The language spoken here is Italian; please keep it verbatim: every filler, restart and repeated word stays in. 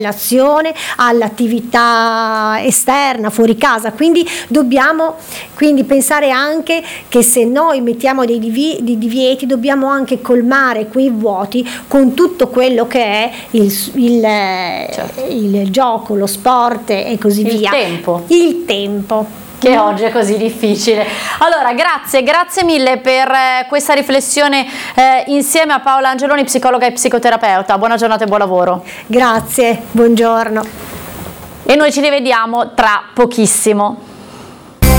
l'azione, all'attività esterna, fuori casa, quindi dobbiamo quindi pensare anche che se noi mettiamo dei, divi, dei divieti dobbiamo anche colmare quei vuoti con tutto quello che è il, il, certo. il gioco, lo sport e così il via. Tempo. Il tempo. Che oggi è così difficile. Allora, grazie, grazie mille per eh, questa riflessione eh, insieme a Paola Angeloni, psicologa e psicoterapeuta. Buona giornata e buon lavoro. Grazie, buongiorno. E noi ci rivediamo tra pochissimo.